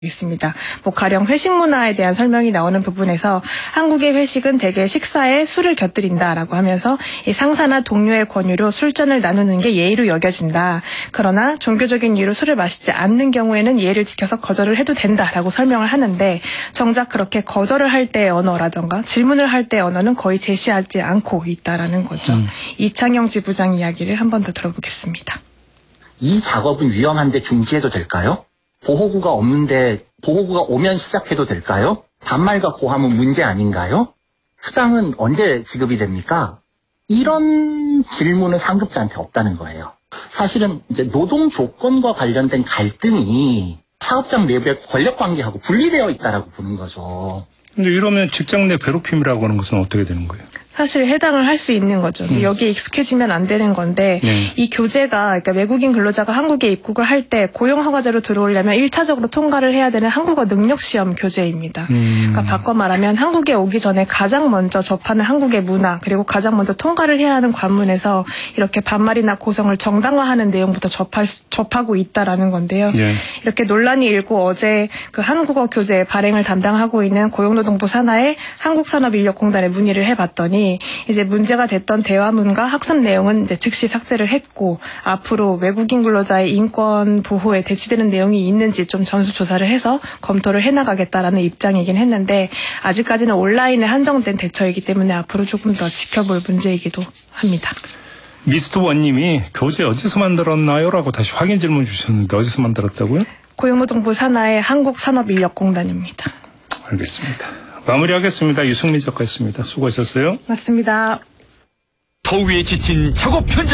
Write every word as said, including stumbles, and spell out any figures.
있습니다. 뭐 가령 회식 문화에 대한 설명이 나오는 부분에서 한국의 회식은 대개 식사에 술을 곁들인다라고 하면서 이 상사나 동료의 권유로 술잔을 나누는 게 예의로 여겨진다. 그러나 종교적인 이유로 술을 마시지 않는 경우에는 예의를 지켜서 거절을 해도 된다라고 설명을 하는데 정작 그렇게 거절을 할 때의 언어라던가 질문을 할 때의 언어는 거의 제시하지 않고 있다라는 거죠. 음. 이창영 지부장 이야기를 한 번 더 들어보겠습니다. 이 작업은 위험한데 중지해도 될까요? 보호구가 없는데 보호구가 오면 시작해도 될까요? 반말 갖고 하면 문제 아닌가요? 수당은 언제 지급이 됩니까? 이런 질문은 상급자한테 없다는 거예요. 사실은 이제 노동 조건과 관련된 갈등이 사업장 내부의 권력 관계하고 분리되어 있다라고 보는 거죠. 근데 이러면 직장 내 괴롭힘이라고 하는 것은 어떻게 되는 거예요? 사실 해당을 할 수 있는 거죠. 음. 여기에 익숙해지면 안 되는 건데 네. 이 교재가 그러니까 외국인 근로자가 한국에 입국을 할 때 고용허가제로 들어오려면 일 차적으로 통과를 해야 되는 한국어 능력시험 교재입니다. 음. 그러니까 바꿔 말하면 한국에 오기 전에 가장 먼저 접하는 한국의 문화 그리고 가장 먼저 통과를 해야 하는 관문에서 이렇게 반말이나 고성을 정당화하는 내용부터 접할, 접하고 있다라는 건데요. 네. 이렇게 논란이 일고 어제 그 한국어 교재 발행을 담당하고 있는 고용노동부 산하의 한국산업인력공단에 문의를 해봤더니 이제 문제가 됐던 대화문과 학습 내용은 이제 즉시 삭제를 했고 앞으로 외국인 근로자의 인권 보호에 대치되는 내용이 있는지 좀 전수조사를 해서 검토를 해나가겠다라는 입장이긴 했는데 아직까지는 온라인에 한정된 대처이기 때문에 앞으로 조금 더 지켜볼 문제이기도 합니다. 미스터 원님이 교재 어디서 만들었나요? 라고 다시 확인 질문 주셨는데 어디서 만들었다고요? 고용노동부 산하의 한국산업인력공단입니다. 알겠습니다. 마무리하겠습니다. 유승민 작가였습니다. 수고하셨어요. 맞습니다. 더위에 지친 작업 현장.